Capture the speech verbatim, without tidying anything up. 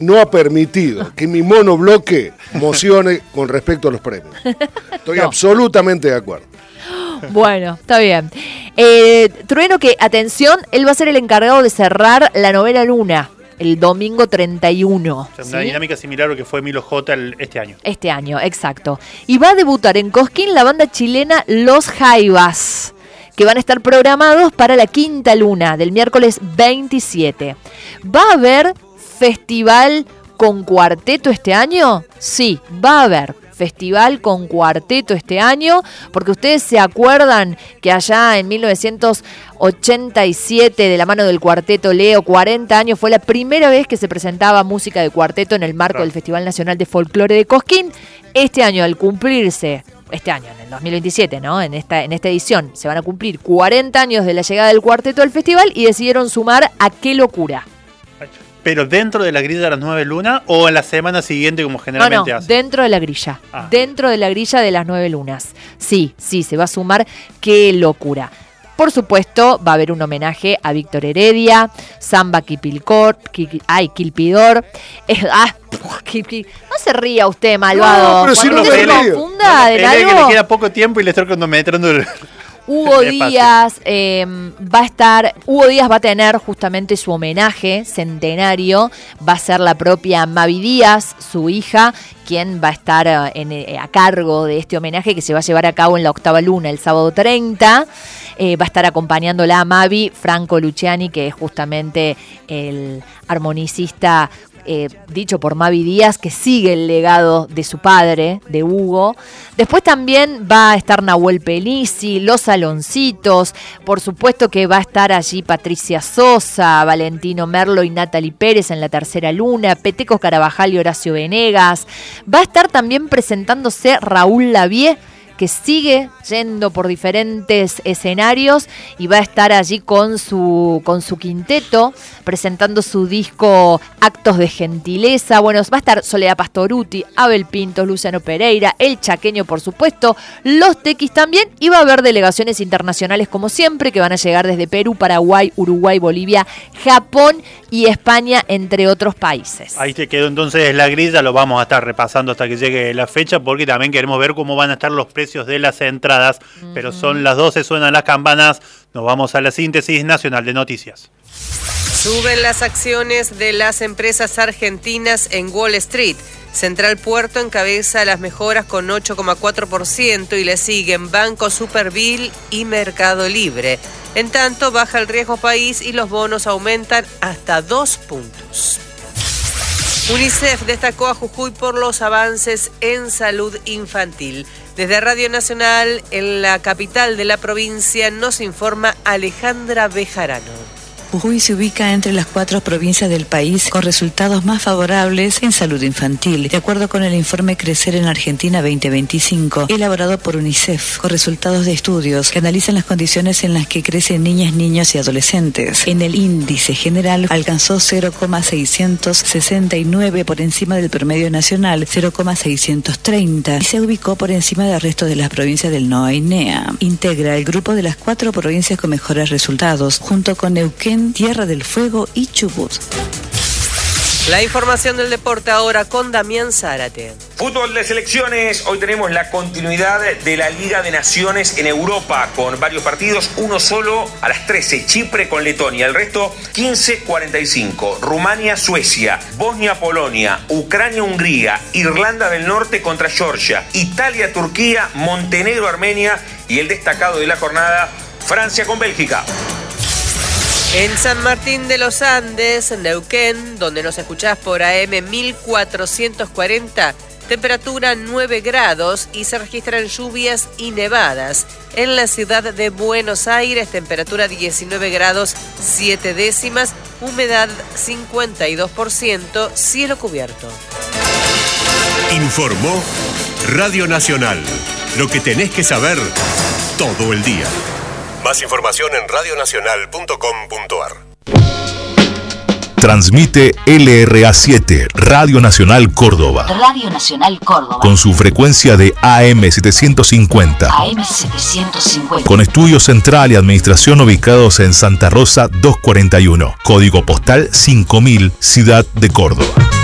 no ha permitido que mi monobloque mocione con respecto a los premios. Estoy no. absolutamente de acuerdo. Bueno, está bien. Eh, Trueno, que, atención, él va a ser el encargado de cerrar la novena luna el domingo treinta y uno. O sea, una ¿sí? dinámica similar a lo que fue Milo J el, este año. Este año, exacto. Y va a debutar en Cosquín la banda chilena Los Jaivas, que van a estar programados para la quinta luna del miércoles veintisiete. ¿Va a haber festival con cuarteto este año? Sí, va a haber festival con cuarteto este año, porque ustedes se acuerdan que allá en mil novecientos ochenta y siete, de la mano del cuarteto Leo, cuarenta años, fue la primera vez que se presentaba música de cuarteto en el marco claro. del Festival Nacional de Folclore de Cosquín. Este año, al cumplirse, este año, en el dos mil veintisiete, ¿no? En esta, en esta edición, se van a cumplir cuarenta años de la llegada del cuarteto al festival y decidieron sumar a Qué Locura. ¿Pero dentro de la grilla de las nueve lunas o en la semana siguiente como generalmente no, no, hace? dentro de la grilla. Ah. Dentro de la grilla de las nueve lunas. Sí, sí, se va a sumar Qué Locura. Por supuesto, va a haber un homenaje a Víctor Heredia, Samba Quipilcor, Quil, ay, Quilpidor. Eh, ah, no se ría usted, malvado. No, pero si Cuando no usted me se río. confunda de Él es algo. que le queda poco tiempo y le estoy cronometrando el... Hugo Díaz eh, va a estar, Hugo Díaz va a tener justamente su homenaje centenario, va a ser la propia Mavi Díaz, su hija, quien va a estar en, a cargo de este homenaje que se va a llevar a cabo en la octava luna el sábado treinta. Eh, va a estar acompañándola a Mavi, Franco Luciani, que es justamente el armonicista Eh, dicho por Mavi Díaz, que sigue el legado de su padre, de Hugo. Después también va a estar Nahuel Pelisi, Los Saloncitos, por supuesto que va a estar allí Patricia Sosa, Valentino Merlo y Natalie Pérez en la tercera luna, Peteco Carabajal y Horacio Venegas. Va a estar también presentándose Raúl Lavie, que sigue yendo por diferentes escenarios y va a estar allí con su, con su quinteto, presentando su disco Actos de Gentileza. Bueno, va a estar Soledad Pastoruti, Abel Pintos, Luciano Pereira, El Chaqueño, por supuesto, Los Tequis también, y va a haber delegaciones internacionales como siempre, que van a llegar desde Perú, Paraguay, Uruguay, Bolivia, Japón y España, entre otros países. Ahí te quedó entonces la grilla, lo vamos a estar repasando hasta que llegue la fecha, porque también queremos ver cómo van a estar los precios de las entradas, uh-huh. Pero son las doce, suenan las campanas, nos vamos a la síntesis nacional de noticias. Suben las acciones de las empresas argentinas en Wall Street. Central Puerto encabeza las mejoras con ocho coma cuatro por ciento y le siguen Banco Superville y Mercado Libre. En tanto, baja el riesgo país y los bonos aumentan hasta dos puntos. UNICEF destacó a Jujuy por los avances en salud infantil. Desde Radio Nacional, en la capital de la provincia, nos informa Alejandra Bejarano. Jujuy se ubica entre las cuatro provincias del país con resultados más favorables en salud infantil, de acuerdo con el informe Crecer en Argentina veinte veinticinco, elaborado por UNICEF, con resultados de estudios que analizan las condiciones en las que crecen niñas, niños y adolescentes. En el índice general alcanzó cero coma seiscientos sesenta y nueve por encima del promedio nacional, cero coma seiscientos treinta, y se ubicó por encima del resto de las provincias del NOA y NEA. Integra el grupo de las cuatro provincias con mejores resultados, junto con Neuquén, Tierra del Fuego y Chubut. La información del deporte ahora con Damián Zárate. Fútbol de selecciones, hoy tenemos la continuidad de la Liga de Naciones en Europa con varios partidos, uno solo a las trece, Chipre con Letonia, el resto quince cuarenta y cinco, Rumania, Suecia, Bosnia, Polonia, Ucrania, Hungría, Irlanda del Norte contra Georgia, Italia, Turquía, Montenegro, Armenia y el destacado de la jornada, Francia con Bélgica. En San Martín de los Andes, en Neuquén, donde nos escuchás por A M mil cuatrocientos cuarenta, temperatura nueve grados y se registran lluvias y nevadas. En la ciudad de Buenos Aires, temperatura diecinueve grados siete décimas, humedad cincuenta y dos por ciento, cielo cubierto. Informó Radio Nacional. Lo que tenés que saber todo el día. Más información en radio nacional punto com punto a r. Transmite L R A siete, Radio Nacional Córdoba. Radio Nacional Córdoba. Con su frecuencia de A M setecientos cincuenta. A M setecientos cincuenta. Con estudio central y administración ubicados en Santa Rosa doscientos cuarenta y uno. Código postal cinco mil, Ciudad de Córdoba.